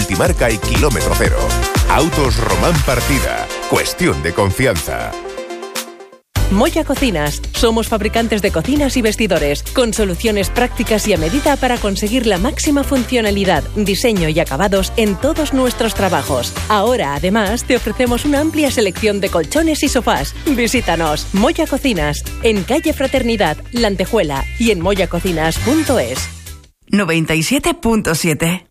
multimarca y kilómetro cero. Autos Román Partida. Cuestión de confianza. Moya Cocinas. Somos fabricantes de cocinas y vestidores, con soluciones prácticas y a medida para conseguir la máxima funcionalidad, diseño y acabados en todos nuestros trabajos. Ahora, además, te ofrecemos una amplia selección de colchones y sofás. Visítanos. Moya Cocinas, en calle Fraternidad, La Antejuela, y en moyacocinas.es. 97.7